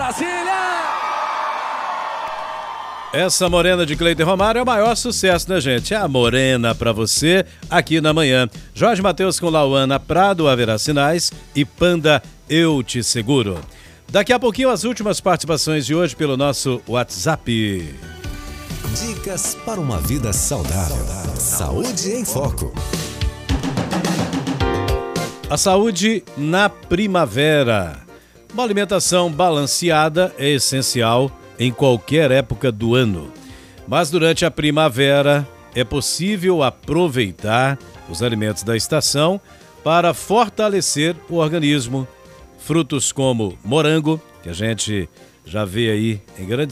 Brasília! Essa morena de Cleiton Romário é o maior sucesso, né, gente? É a morena pra você, aqui na manhã. Jorge Mateus com Lauana, Prado haverá sinais e Panda, eu te seguro. Daqui a pouquinho as últimas participações de hoje pelo nosso WhatsApp. Dicas para uma vida saudável. Saúde em Foco. A saúde na primavera. Uma alimentação balanceada é essencial em qualquer época do ano. Mas durante a primavera é possível aproveitar os alimentos da estação para fortalecer o organismo. Frutos como morango, que a gente já vê aí em grande